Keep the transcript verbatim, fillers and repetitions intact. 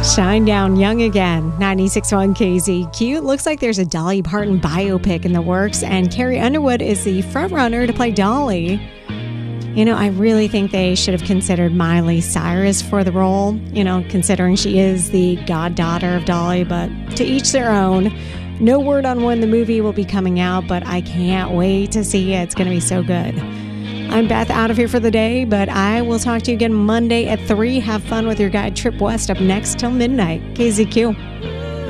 Shine Down Young Again, ninety-six point one K Z Q. Looks like there's a Dolly Parton biopic in the works, and Carrie Underwood is the frontrunner to play Dolly. You know, I really think they should have considered Miley Cyrus for the role, you know, considering she is the goddaughter of Dolly, but to each their own. No word on when the movie will be coming out, but I can't wait to see it. It's going to be so good. I'm Beth, out of here for the day, but I will talk to you again Monday at three. Have fun with your guide Trip West up next till midnight. K Z Q.